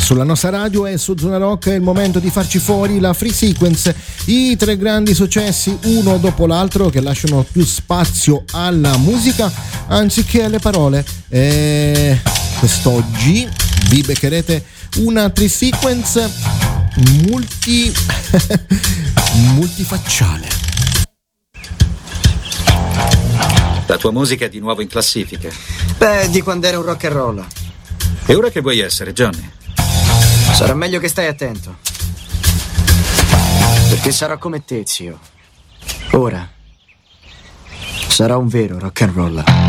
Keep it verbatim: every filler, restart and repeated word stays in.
Sulla nostra radio e su Zona Rock è il momento di farci fuori la Free Sequence, i tre grandi successi uno dopo l'altro che lasciano più spazio alla musica anziché alle parole. E quest'oggi vi beccherete una Free Sequence multi multifacciale. La tua musica è di nuovo in classifica. Beh, di quando era un rock and roll. E ora che vuoi essere, Johnny? Sarà meglio che stai attento. Perché sarò come te, zio. Ora sarà un vero rock and roll.